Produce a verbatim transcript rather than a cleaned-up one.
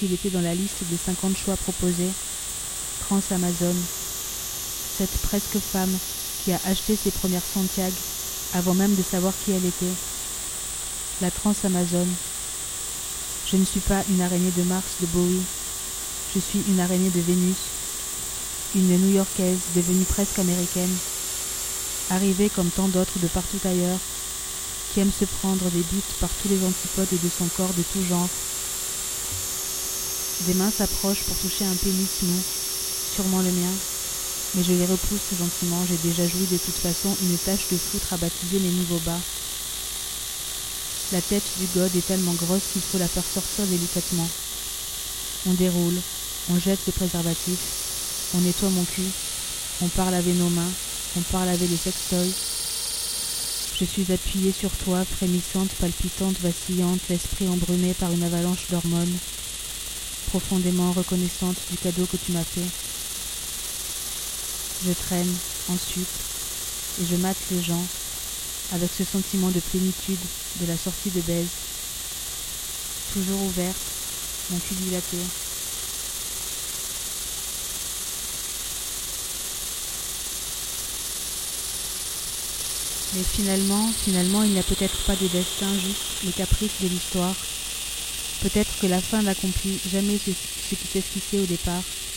s'il était dans la liste des cinquante choix proposés. Trans-Amazon. Cette presque femme qui a acheté ses premières Santiago avant même de savoir qui elle était. La Trans-Amazon. Je ne suis pas une araignée de Mars de Bowie. Je suis une araignée de Vénus. Une New-Yorkaise devenue presque américaine. Arrivée comme tant d'autres de partout ailleurs, qui aime se prendre des buts par tous les antipodes de son corps de tout genre. Des mains s'approchent pour toucher un pénis mou, sûrement le mien, mais je les repousse gentiment, j'ai déjà joui de toute façon une tache de foutre à baptiser mes niveaux bas. La tête du god est tellement grosse qu'il faut la faire sortir délicatement. On déroule, on jette le préservatif, on nettoie mon cul, on part laver nos mains, on part laver les sextoys. Je suis appuyée sur toi, frémissante, palpitante, vacillante, l'esprit embrumé par une avalanche d'hormones, profondément reconnaissante du cadeau que tu m'as fait. Je traîne, ensuite, et je mate les gens, avec ce sentiment de plénitude de la sortie de baise. Toujours ouverte, mon cul dilaté. Mais finalement, finalement, il n'y a peut-être pas de destin, juste les caprices de l'histoire. Peut-être que la fin n'accomplit jamais ce, ce qui s'esquissait au départ.